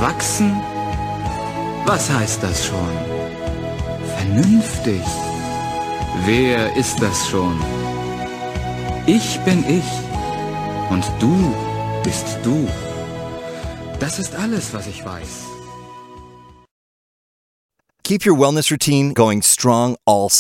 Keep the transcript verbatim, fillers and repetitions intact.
Erwachsen? Was heißt das schon? Vernünftig? Wer ist das schon? Ich bin ich und du bist du. Das ist alles, was ich weiß. Keep your wellness routine going strong all